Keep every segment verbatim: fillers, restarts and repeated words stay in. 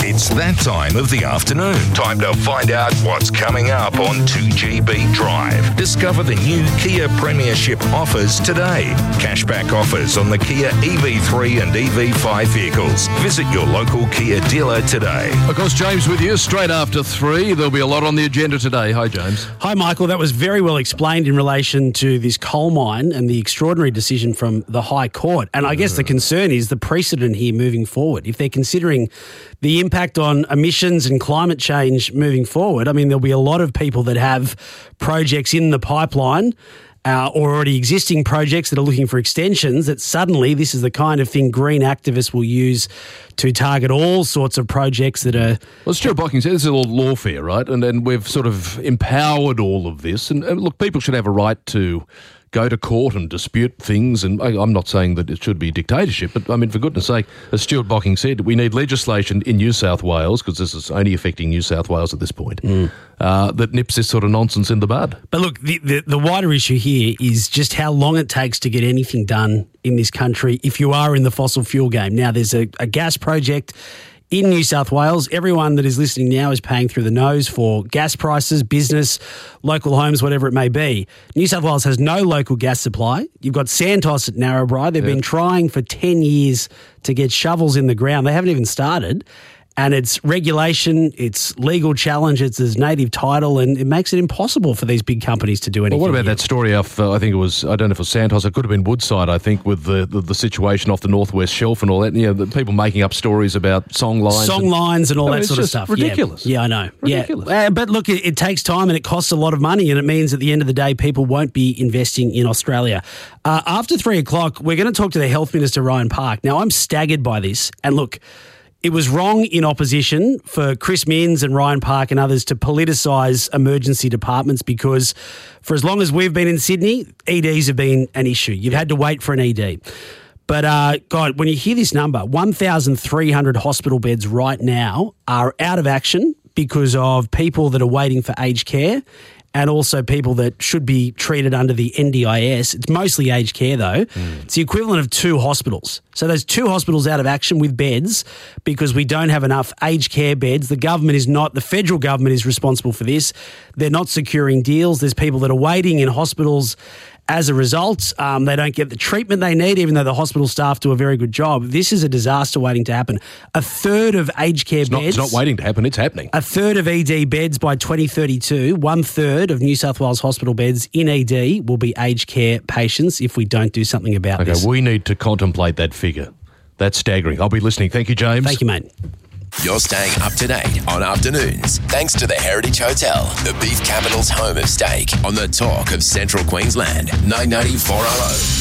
It's that time of the afternoon. Time to find out what's coming up on two G B Drive. Discover the new Kia Premiership offers today. Cashback offers on the Kia E V three and E V five vehicles. Visit your local Kia dealer today. Of course, James with you straight after three. There'll be a lot on the agenda today. Hi, James. Hi, Michael. That was very well explained in relation to this coal mine and the extraordinary decision from the High Court. And I guess the concern is the precedent here moving forward. If they're considering the impact on emissions and climate change moving forward, I mean, there'll be a lot of people that have projects in the pipeline uh, or already existing projects that are looking for extensions, that suddenly this is the kind of thing green activists will use to target all sorts of projects that are... Well, Stuart Bocking said this is all lawfare, right? And then we've sort of empowered all of this. And, and look, people should have a right to go to court and dispute things. And I, I'm not saying that it should be dictatorship, but I mean, for goodness sake, as Stuart Bocking said, we need legislation in New South Wales, because this is only affecting New South Wales at this point, mm. uh, that nips this sort of nonsense in the bud. But look, the, the, the wider issue here is just how long it takes to get anything done in this country if you are in the fossil fuel game. Now, there's a, a gas project in New South Wales. Everyone that is listening now is paying through the nose for gas prices, business, local homes, whatever it may be. New South Wales has no local gas supply. You've got Santos at Narrabri. They've yep. been trying for ten years to get shovels in the ground. They haven't even started. And it's regulation, it's legal challenge, it's as native title, and it makes it impossible for these big companies to do anything. Well, what about here. that story off, uh, I think it was, I don't know if it was Santos, it could have been Woodside, I think, with the, the, the situation off the Northwest Shelf and all that. You know, the people making up stories about song lines. Song and, lines and all I mean, that sort of just stuff. ridiculous. Yeah, yeah I know. Ridiculous. Yeah. Uh, but look, it, it takes time and it costs a lot of money, and it means at the end of the day, people won't be investing in Australia. Uh, after three o'clock, we're going to talk to the Health Minister, Ryan Park. Now, I'm staggered by this. And look, it was wrong in opposition for Chris Minns and Ryan Park and others to politicise emergency departments, because for as long as we've been in Sydney, E Ds have been an issue. You've had to wait for an E D. But, uh, God, when you hear this number, one thousand three hundred hospital beds right now are out of action because of people that are waiting for aged care, and also people that should be treated under the N D I S. It's mostly aged care, though. Mm. It's the equivalent of two hospitals. So there's two hospitals out of action with beds because we don't have enough aged care beds. The government is not, the federal government is responsible for this. They're not securing deals. There's people that are waiting in hospitals. As a result, um, they don't get the treatment they need, even though the hospital staff do a very good job. This is a disaster waiting to happen. A third of aged care it's beds... Not, it's not waiting to happen, it's happening. A third of E D beds by twenty thirty-two, one third of New South Wales hospital beds in E D will be aged care patients if we don't do something about okay, this. Okay, we need to contemplate that figure. That's staggering. I'll be listening. Thank you, James. Thank you, mate. You're staying up to date on afternoons thanks to the Heritage Hotel, the beef capital's home of steak, on the talk of Central Queensland, nine ninety-four R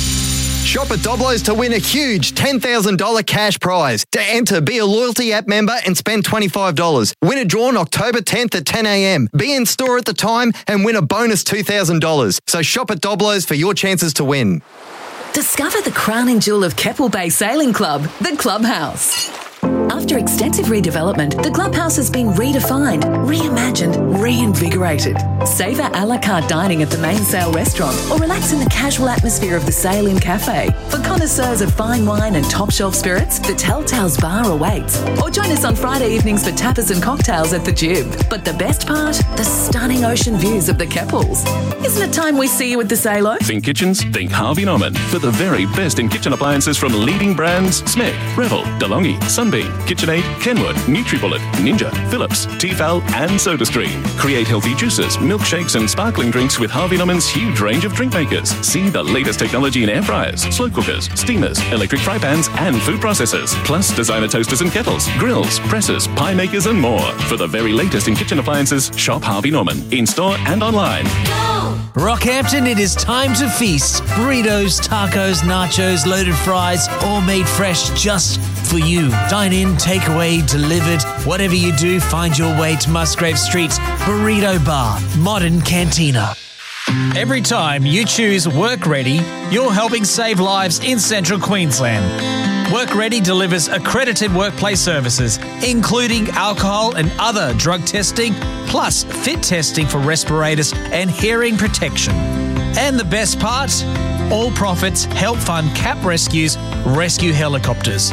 O. Shop at Doblo's to win a huge ten thousand dollars cash prize. To enter, be a loyalty app member and spend twenty-five dollars. Win a draw on October tenth at ten a.m. Be in store at the time and win a bonus two thousand dollars. So shop at Doblo's for your chances to win. Discover the crown and jewel of Keppel Bay Sailing Club, the Clubhouse. After extensive redevelopment, the Clubhouse has been redefined, reimagined, reinvigorated. Savour a la carte dining at the main sail restaurant or relax in the casual atmosphere of the Sail In Cafe. For connoisseurs of fine wine and top shelf spirits, the Telltales Bar awaits. Or join us on Friday evenings for tapas and cocktails at the Jib. But the best part? The stunning ocean views of the Keppels. Isn't it time we see you at the Salo? Think kitchens? Think Harvey Norman. For the very best in kitchen appliances from leading brands Smeg, Revel, DeLonghi, Sunbeam, KitchenAid, Kenwood, NutriBullet, Ninja, Philips, Tefal and SodaStream. Create healthy juices, milkshakes and sparkling drinks with Harvey Norman's huge range of drink makers. See the latest technology in air fryers, slow cookers, steamers, electric fry pans and food processors. Plus designer toasters and kettles, grills, presses, pie makers and more. For the very latest in kitchen appliances, shop Harvey Norman. In-store and online. Rockhampton, it is time to feast. Burritos, tacos, nachos, loaded fries, all made fresh just for you. Dine in, take away, delivered. Whatever you do, find your way to Musgrave Street's Burrito Bar, Modern Cantina. Every time you choose Work Ready, you're helping save lives in Central Queensland. Work Ready delivers accredited workplace services, including alcohol and other drug testing, plus fit testing for respirators and hearing protection. And the best part? All profits help fund C A P Rescue's rescue helicopters.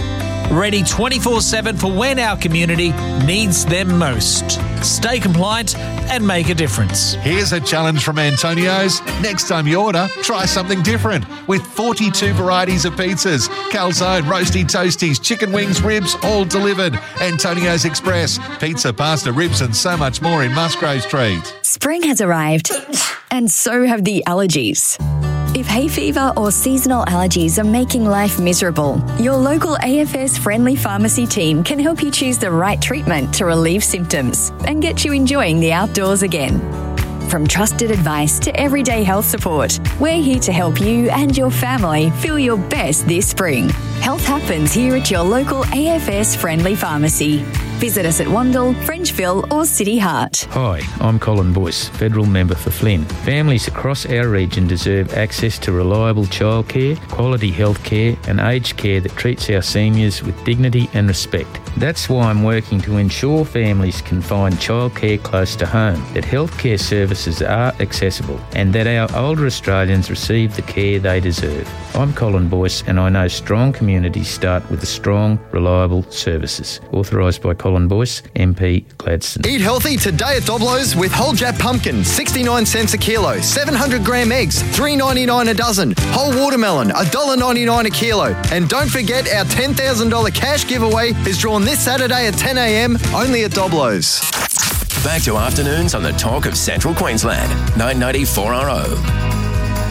ready twenty-four seven for when our community needs them most. Stay compliant and make a difference. Here's a challenge from Antonio's. Next time you order, try something different. With forty-two varieties of pizzas, calzone, roasty toasties, chicken wings, ribs, all delivered. Antonio's Express, pizza, pasta, ribs and so much more in Musgrave Street. Spring has arrived, and so have the allergies. If hay fever or seasonal allergies are making life miserable, your local A F S friendly pharmacy team can help you choose the right treatment to relieve symptoms and get you enjoying the outdoors again. From trusted advice to everyday health support, we're here to help you and your family feel your best this spring. Health happens here at your local A F S friendly pharmacy. Visit us at Wandle, Frenchville or City Heart. Hi, I'm Colin Boyce, Federal Member for Flynn. Families across our region deserve access to reliable childcare, quality health care and aged care that treats our seniors with dignity and respect. That's why I'm working to ensure families can find childcare close to home, that healthcare services are accessible and that our older Australians receive the care they deserve. I'm Colin Boyce and I know strong communities start with the strong, reliable services. Authorised by Colin Boyce, M P Gladstone. Eat healthy today at Doblo's with whole Jap pumpkin, sixty-nine cents a kilo, seven hundred gram eggs, three ninety-nine a dozen, whole watermelon, one dollar ninety-nine a kilo. And don't forget our ten thousand dollars cash giveaway is drawn this Saturday at ten a.m. only at Doblo's. Back to afternoons on the Talk of Central Queensland, nine ninety four R O.